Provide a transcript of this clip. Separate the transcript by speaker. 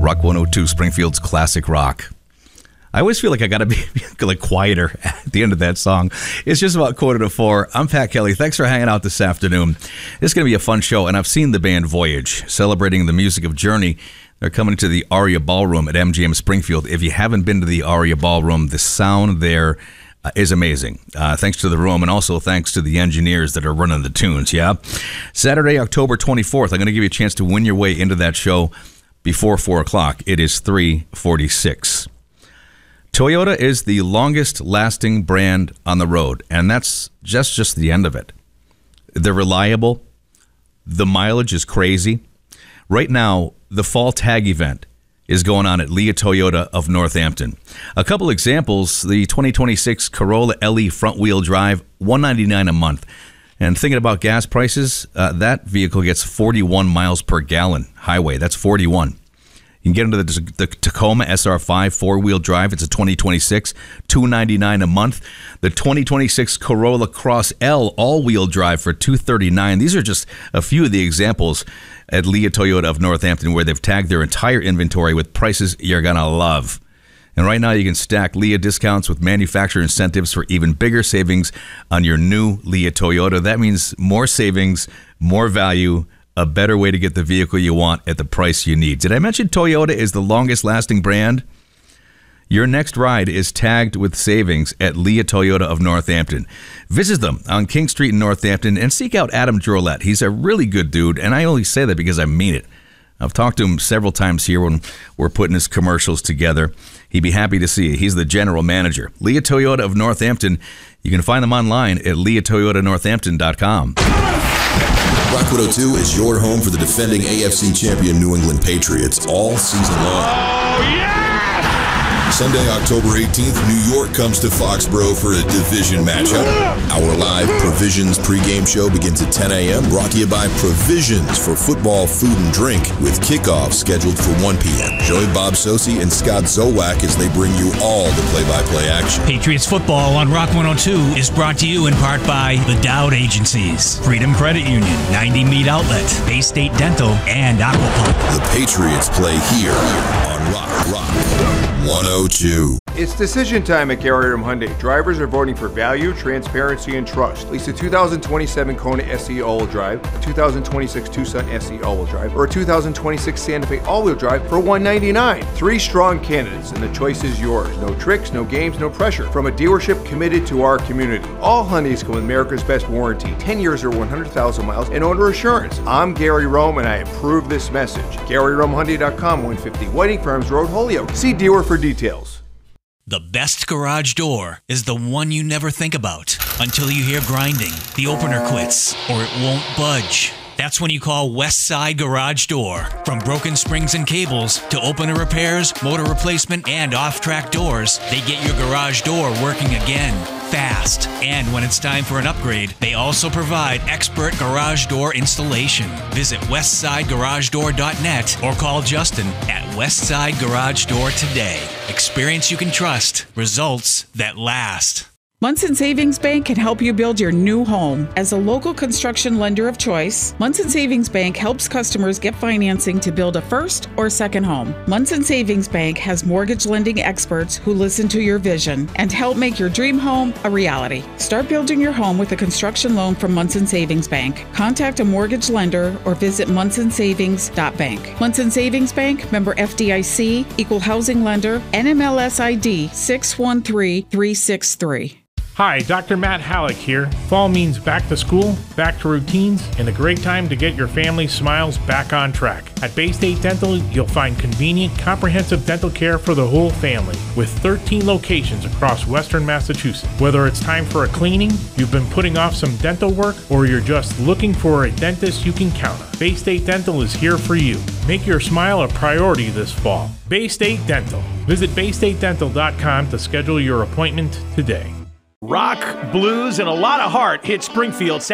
Speaker 1: Rock 102, Springfield's classic rock. I always feel like I got to be like quieter at the end of that song. It's just about 3:45. I'm Pat Kelly. Thanks for hanging out this afternoon. This is going to be a fun show, and I've seen the band Voyage celebrating the music of Journey. They're coming to the Aria Ballroom at MGM Springfield. If you haven't been to the Aria Ballroom, the sound there is amazing. Thanks to the room, and also thanks to the engineers that are running the tunes, yeah? Saturday, October 24th, I'm going to give you a chance to win your way into that show before 4 o'clock. It is 3:46. Toyota is the longest-lasting brand on the road, and that's just the end of it. They're reliable. The mileage is crazy. Right now, the fall tag event is going on at Leah Toyota of Northampton. A couple examples, the 2026 Corolla LE front-wheel drive, $199 a month. And thinking about gas prices, that vehicle gets 41 miles per gallon highway. That's 41. You can get into the Tacoma SR5 four-wheel drive. It's a 2026, $299 a month. The 2026 Corolla Cross L all-wheel drive for $239. These are just a few of the examples at Leah Toyota of Northampton where they've tagged their entire inventory with prices you're going to love. And right now you can stack Leah discounts with manufacturer incentives for even bigger savings on your new Leah Toyota. That means more savings, more value, a better way to get the vehicle you want at the price you need. Did I mention Toyota is the longest lasting brand? Your next ride is tagged with savings at Leah Toyota of Northampton. Visit them on King Street in Northampton and seek out Adam Drolette. He's a really good dude, and I only say that because I mean it. I've talked to him several times here when we're putting his commercials together. He'd be happy to see you. He's the general manager. Leah Toyota of Northampton. You can find them online at leahtoyotanorthampton.com.
Speaker 2: Rock 102 is your home for the defending AFC champion New England Patriots all season long.
Speaker 3: Oh, yeah!
Speaker 2: Sunday, October 18th, New York comes to Foxborough for a division matchup. Our live Provisions pregame show begins at 10 a.m. Brought to you by Provisions for football, food, and drink, with kickoff scheduled for 1 p.m. Join Bob Sosi and Scott Zowak as they bring you all the play-by-play action.
Speaker 4: Patriots football on Rock 102 is brought to you in part by the Dowd Agencies, Freedom Credit Union, 90 Meat Outlet, Bay State Dental, and Aquapump.
Speaker 2: The Patriots play here on Rock 102.
Speaker 5: It's decision time at Gary Rim Hyundai. Drivers are voting for value, transparency, and trust. Lease a 2027 Kona SE all-wheel drive, a 2026 Tucson SE all-wheel drive, or a 2026 Santa Fe all-wheel drive for $199. 3 strong candidates, and the choice is yours. No tricks, no games, no pressure. From a dealership committed to our community. All Hyundais come with America's best warranty, 10 years or 100,000 miles, and owner assurance. I'm Gary Rome, and I approve this message. GaryRomeHyundai.com, 150 Whiting Farms Road, Holyoke. See dealer for details.
Speaker 4: The best garage door is the one you never think about until you hear grinding, the opener quits, or it won't budge. That's when you call Westside Garage Door. From broken springs and cables to opener repairs, motor replacement, and off-track doors, they get your garage door working again, fast. And when it's time for an upgrade, they also provide expert garage door installation. Visit westsidegaragedoor.net or call Justin at Westside Garage Door today. Experience you can trust. Results that last.
Speaker 6: Munson Savings Bank can help you build your new home. As a local construction lender of choice, Munson Savings Bank helps customers get financing to build a first or second home. Munson Savings Bank has mortgage lending experts who listen to your vision and help make your dream home a reality. Start building your home with a construction loan from Munson Savings Bank. Contact a mortgage lender or visit munsonsavings.bank. Munson Savings Bank, member FDIC, equal housing lender, NMLS ID 613363.
Speaker 3: Hi, Dr. Matt Halleck here. Fall means back to school, back to routines, and a great time to get your family's smiles back on track. At Bay State Dental, you'll find convenient, comprehensive dental care for the whole family, with 13 locations across Western Massachusetts. Whether it's time for a cleaning, you've been putting off some dental work, or you're just looking for a dentist you can count on, Bay State Dental is here for you. Make your smile a priority this fall. Bay State Dental. Visit baystatedental.com to schedule your appointment today.
Speaker 7: Rock, blues, and a lot of heart hit Springfield